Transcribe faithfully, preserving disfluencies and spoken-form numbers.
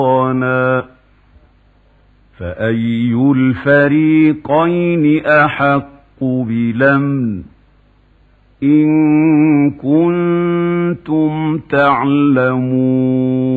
سلطانا فأي الفريقين أحق بالأمن إن كنتم تعلمون